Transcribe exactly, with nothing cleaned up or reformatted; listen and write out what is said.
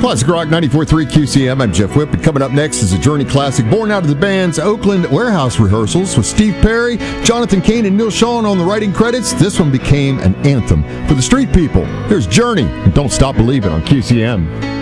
Classic Rock ninety-four point three Q C M. I'm Jeff Whip, and coming up next is a Journey classic born out of the band's Oakland warehouse rehearsals with Steve Perry, Jonathan Cain, and Neil Sean on the writing credits. This one became an anthem for the street people. Here's Journey and Don't Stop Believin' on Q C M.